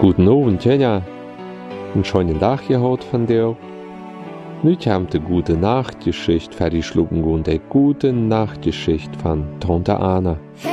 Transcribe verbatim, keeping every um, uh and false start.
Guten Abend, Jenja. Einen schönen Tag gehabt von dir. Nu kommt die gute Nachtgeschichte fertig schlucken und die gute Nachtgeschichte von Tante Anna.